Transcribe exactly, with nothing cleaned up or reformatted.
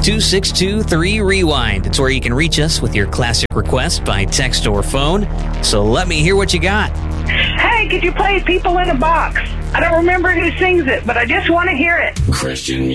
two six two three rewind. It's where you can reach us with your classic request by text or phone. So let me hear what you got. Hey, could you play People in a Box? I don't remember who sings it, but I just want to hear it. Christian